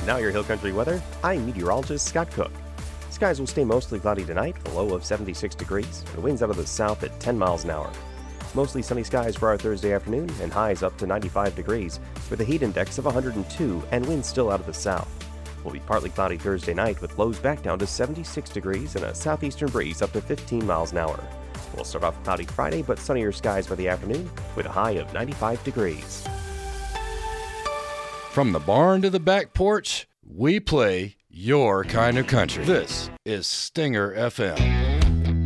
Now your Hill Country weather. I'm meteorologist Scott Cook. Skies will stay mostly cloudy tonight, a low of 76 degrees, and winds out of the south at 10 miles an hour. Mostly sunny skies for our Thursday afternoon, and highs up to 95 degrees, with a heat index of 102 and winds still out of the south. Will be partly cloudy Thursday night, with lows back down to 76 degrees and a southeastern breeze up to 15 miles an hour. We'll start off cloudy Friday, but sunnier skies by the afternoon, with a high of 95 degrees. From the barn to the back porch, we play your kind of country. This is Stinger FM.